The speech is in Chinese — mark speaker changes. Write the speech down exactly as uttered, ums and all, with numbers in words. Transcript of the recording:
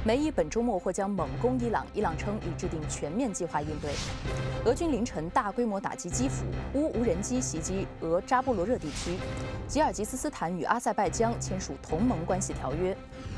Speaker 1: 美以本周末或将猛攻伊朗，伊朗称已制定全面计划应对。俄军凌晨大规模打击基辅，乌无人机袭击俄扎波罗热地区。吉尔吉斯斯坦与阿塞拜疆签署同盟关系条约。